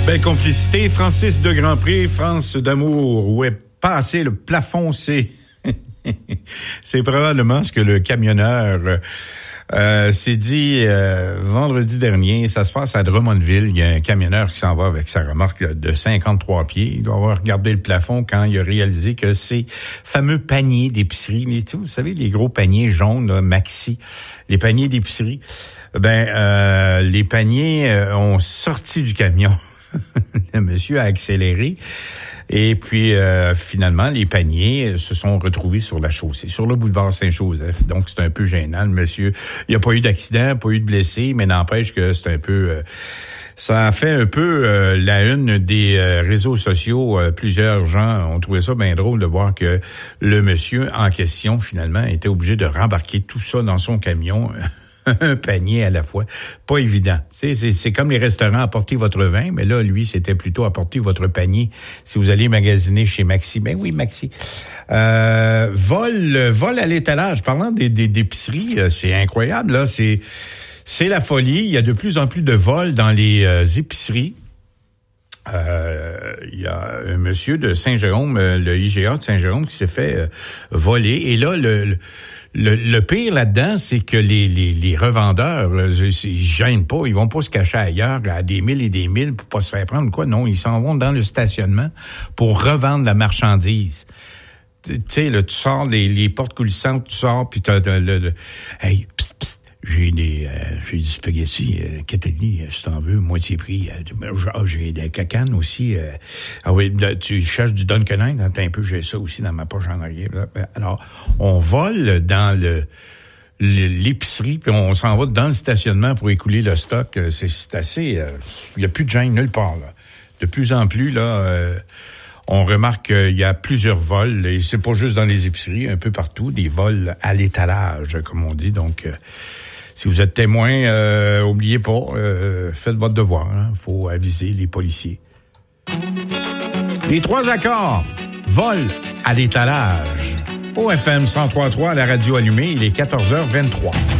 Belle complicité. Francis de Grandpré, France d'amour. Où est passé le plafond, c'est probablement ce que le camionneur s'est dit vendredi dernier. Ça se passe à Drummondville. Il y a un camionneur qui s'en va avec sa remorque de 53 pieds. Il doit avoir regardé le plafond quand il a réalisé que ces fameux paniers d'épicerie, vous savez, les gros paniers jaunes, là, Maxi, les paniers d'épicerie, les paniers ont sorti du camion. Le monsieur a accéléré. Et puis, finalement, les paniers se sont retrouvés sur la chaussée, sur le boulevard Saint-Joseph. Donc, c'est un peu gênant. Le monsieur, il n'y a pas eu d'accident, pas eu de blessés, mais n'empêche que c'est un peu... ça a fait un peu la une des réseaux sociaux. Plusieurs gens ont trouvé ça bien drôle de voir que le monsieur en question, finalement, était obligé de rembarquer tout ça dans son camion. Un panier à la fois. Pas évident. C'est comme les restaurants, apportez votre vin, mais là, lui, c'était plutôt apporter votre panier si vous allez magasiner chez Maxi. Ben oui, Maxi. Vol à l'étalage. Parlant d'épicerie, c'est incroyable, là. C'est la folie. Il y a de plus en plus de vols dans les épiceries. Il y a un monsieur de Saint-Jérôme, le IGA de Saint-Jérôme, qui s'est fait voler. Et là, le pire là-dedans, c'est que les revendeurs, ils gênent pas, ils vont pas se cacher ailleurs à des milles et des milles pour pas se faire prendre quoi. Non, ils s'en vont dans le stationnement pour revendre la marchandise. Tu sais, là, tu sors les portes coulissantes, tu sors, puis t'as hey, psst, psst, j'ai du spaghetti, Catalini, si t'en veux, moitié prix. J'ai des cacanes aussi. Ah oui, tu cherches du Dunkin', attends un peu, j'ai ça aussi dans ma poche en arrière. Alors, on vole dans l'épicerie, puis on s'en va dans le stationnement pour écouler le stock. C'est assez... il y a plus de gêne nulle part, là. De plus en plus, là... on remarque qu'il y a plusieurs vols, et c'est pas juste dans les épiceries, un peu partout, des vols à l'étalage, comme on dit. Donc, si vous êtes témoin, oubliez pas, faites votre devoir. Hein. Faut aviser les policiers. Les 3 accords. Vol à l'étalage. Au FM 103.3 à la radio allumée, il est 14h23.